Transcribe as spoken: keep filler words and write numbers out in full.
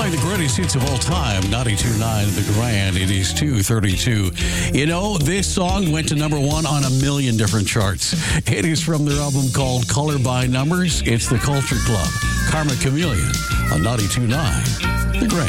Playing the greatest hits of all time, ninety-two point nine The Grand. It is two thirty-two. You know, this song went to number one on a million different charts. It is from their album called Color by Numbers. It's the Culture Club. Karma Chameleon on ninety-two point nine The Grand.